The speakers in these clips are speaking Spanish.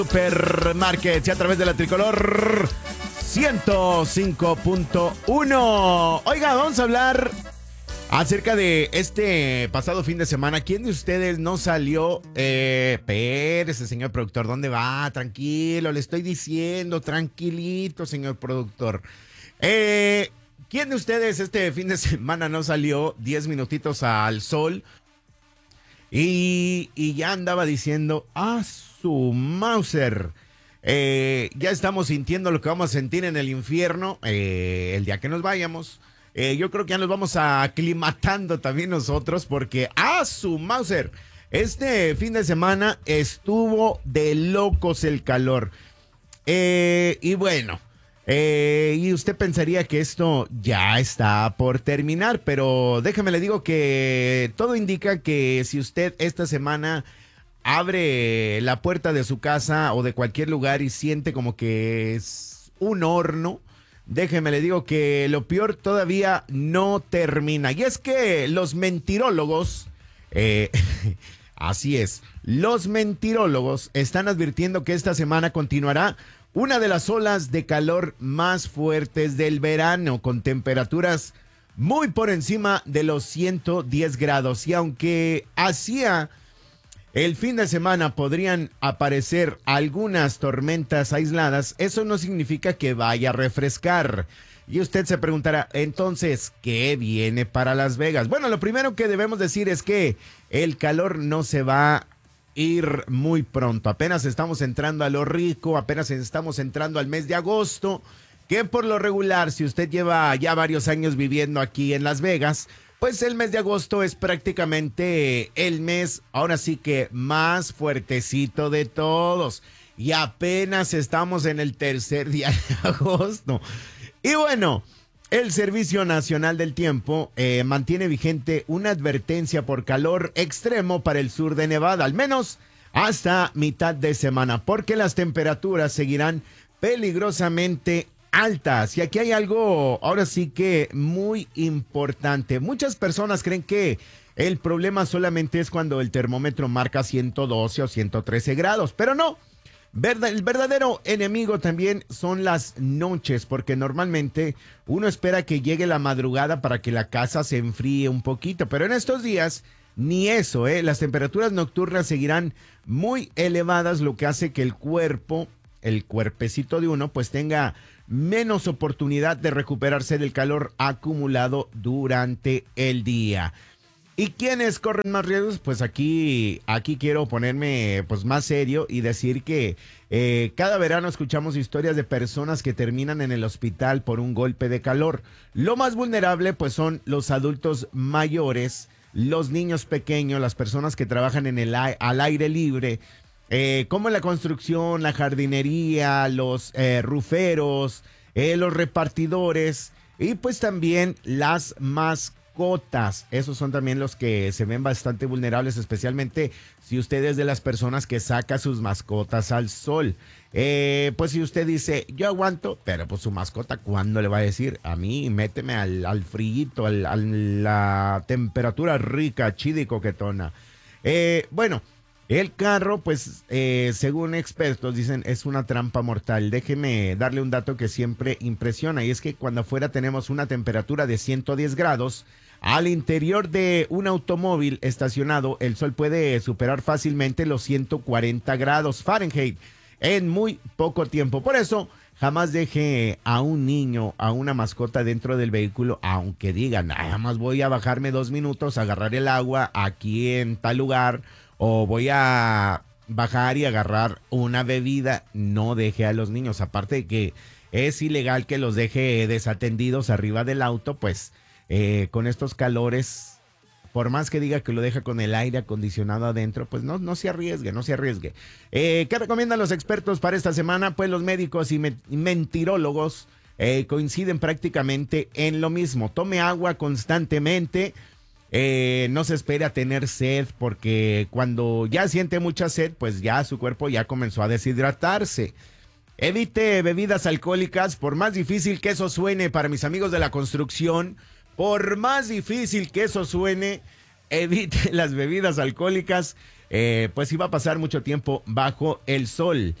Supermarkets y a través de la Tricolor 105.1. Oiga, vamos a hablar acerca de este pasado fin de semana. ¿Quién de ustedes no salió? Espérese, señor productor, ¿dónde va? Tranquilo, le estoy diciendo, tranquilito, señor productor. ¿Quién de ustedes este fin de semana no salió 10 minutitos al sol? Y ya andaba diciendo, su Mauser. Ya estamos sintiendo lo que vamos a sentir en el infierno el día que nos vayamos. Yo creo que ya nos vamos aclimatando también nosotros porque, su Mauser. Este fin de semana estuvo de locos el calor. Y bueno, y usted pensaría que esto ya está por terminar, pero déjeme le digo que todo indica que si usted esta semana abre la puerta de su casa o de cualquier lugar y siente como que es un horno, déjeme le digo que lo peor todavía no termina. Y es que los mentirólogos, así es, los mentirólogos están advirtiendo que esta semana continuará una de las olas de calor más fuertes del verano, con temperaturas muy por encima de los 110 grados. Y aunque hacía el fin de semana podrían aparecer algunas tormentas aisladas, eso no significa que vaya a refrescar. Y usted se preguntará, entonces, ¿qué viene para Las Vegas? Bueno, lo primero que debemos decir es que el calor no se va a ir muy pronto. Apenas estamos entrando a lo rico, apenas estamos entrando al mes de agosto, que por lo regular, si usted lleva ya varios años viviendo aquí en Las Vegas, pues el mes de agosto es prácticamente el mes, ahora sí que más fuertecito de todos. Y apenas estamos en el tercer día de agosto. Y bueno, el Servicio Nacional del Tiempo mantiene vigente una advertencia por calor extremo para el sur de Nevada, al menos hasta mitad de semana, porque las temperaturas seguirán peligrosamente altas. Y aquí hay algo, ahora sí que muy importante. Muchas personas creen que el problema solamente es cuando el termómetro marca 112 o 113 grados, pero no. El verdadero enemigo también son las noches, porque normalmente uno espera que llegue la madrugada para que la casa se enfríe un poquito, pero en estos días ni eso, las temperaturas nocturnas seguirán muy elevadas, lo que hace que el cuerpecito de uno pues tenga menos oportunidad de recuperarse del calor acumulado durante el día. ¿Y quiénes corren más riesgos? Pues aquí quiero ponerme pues más serio y decir que cada verano escuchamos historias de personas que terminan en el hospital por un golpe de calor. Lo más vulnerable pues son los adultos mayores, los niños pequeños, las personas que trabajan al aire libre, como en la construcción, la jardinería, los ruferos, los repartidores y pues también las mascotas. Esos son también los que se ven bastante vulnerables, especialmente si usted es de las personas que saca sus mascotas al sol. Pues si usted dice, yo aguanto, pero pues su mascota, ¿cuándo le va a decir? A mí, méteme al frillito, a la temperatura rica, chida y coquetona. Bueno, el carro, pues, según expertos dicen, es una trampa mortal. Déjeme darle un dato que siempre impresiona, y es que cuando afuera tenemos una temperatura de 110 grados, al interior de un automóvil estacionado, el sol puede superar fácilmente los 140 grados Fahrenheit en muy poco tiempo. Por eso, jamás deje a un niño, a una mascota dentro del vehículo, aunque digan, nada más voy a bajarme 2 minutos, agarrar el agua aquí en tal lugar, o voy a bajar y agarrar una bebida. No deje a los niños, aparte de que es ilegal que los deje desatendidos arriba del auto, pues con estos calores, por más que diga que lo deja con el aire acondicionado adentro, pues no se arriesgue, no se arriesgue. ¿Qué recomiendan los expertos para esta semana? Pues los médicos y mentirólogos coinciden prácticamente en lo mismo. Tome agua constantemente. No se espere a tener sed, porque cuando ya siente mucha sed, pues ya su cuerpo ya comenzó a deshidratarse. Evite bebidas alcohólicas, por más difícil que eso suene para mis amigos de la construcción, por más difícil que eso suene, evite las bebidas alcohólicas, pues si va a pasar mucho tiempo bajo el sol.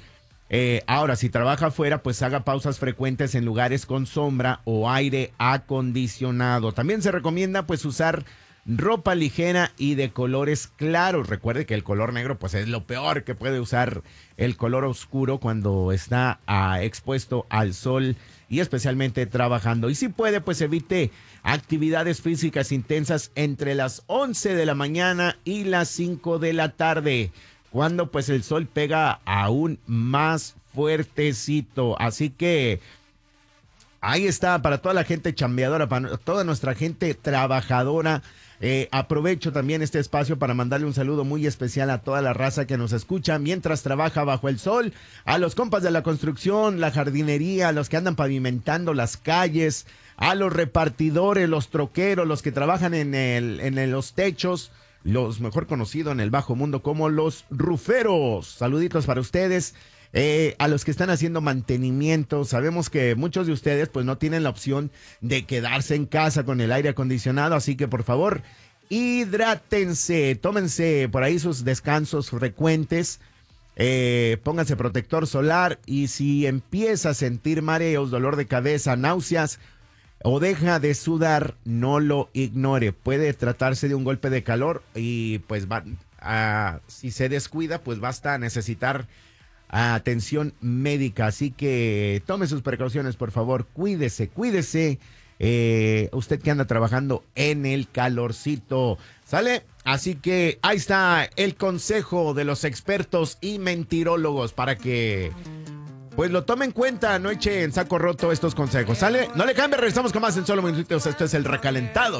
Ahora, si trabaja afuera, pues haga pausas frecuentes en lugares con sombra o aire acondicionado. También se recomienda pues usar ropa ligera y de colores claros. Recuerde que el color negro pues es lo peor que puede usar el color oscuro cuando está expuesto al sol y especialmente trabajando. Y si puede, pues evite actividades físicas intensas entre las 11 de la mañana y las 5 de la tarde, cuando pues el sol pega aún más fuertecito. Así que ahí está para toda la gente chambeadora, para toda nuestra gente trabajadora. Aprovecho también este espacio para mandarle un saludo muy especial a toda la raza que nos escucha mientras trabaja bajo el sol, a los compas de la construcción, la jardinería, a los que andan pavimentando las calles, a los repartidores, los troqueros, los que trabajan en los techos, los mejor conocidos en el bajo mundo como los ruferos. Saluditos para ustedes. A los que están haciendo mantenimiento. Sabemos que muchos de ustedes pues no tienen la opción de quedarse en casa con el aire acondicionado, así que por favor hidrátense, tómense por ahí sus descansos frecuentes, pónganse protector solar y si empieza a sentir mareos, dolor de cabeza, náuseas o deja de sudar, no lo ignore. Puede tratarse de un golpe de calor y pues si se descuida pues basta necesitar atención médica, así que tome sus precauciones, por favor, cuídese. Usted que anda trabajando en el calorcito, ¿sale? Así que ahí está el consejo de los expertos y mentirólogos para que pues lo tome en cuenta, no eche en saco roto estos consejos, ¿sale? No le cambie, regresamos con más en solo minutitos. Esto es El Recalentado.